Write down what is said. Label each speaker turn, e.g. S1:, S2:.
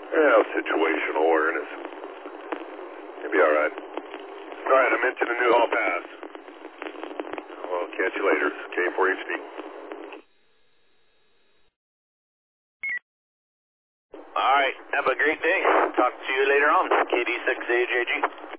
S1: Yeah, situational awareness. You'll be all right. All right, I'm into the New Hall Pass. Well, catch you later. K4HD.
S2: All right, have a great day. Talk to you later on. KD6AJG.